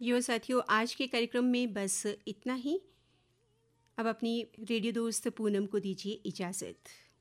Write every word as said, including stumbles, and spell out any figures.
यो साथियों, आज के कार्यक्रम में बस इतना ही। अब अपनी रेडियो दोस्त पूनम को दीजिए इजाज़त।